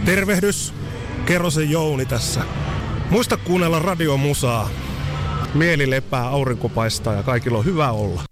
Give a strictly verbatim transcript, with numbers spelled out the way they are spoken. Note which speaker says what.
Speaker 1: Tervehdys, Kerosen Jouni tässä. Muista kuunnella radiomusaa. Mieli lepää, aurinko paistaa ja kaikilla on hyvä olla.